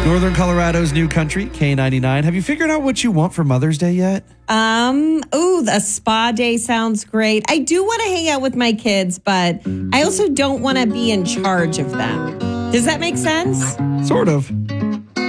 Northern Colorado's new country, K99. Have you figured out what you want for Mother's Day yet? A spa day sounds great. I do want to hang out with my kids, but I also don't want to be in charge of them. Does that make sense? Sort of.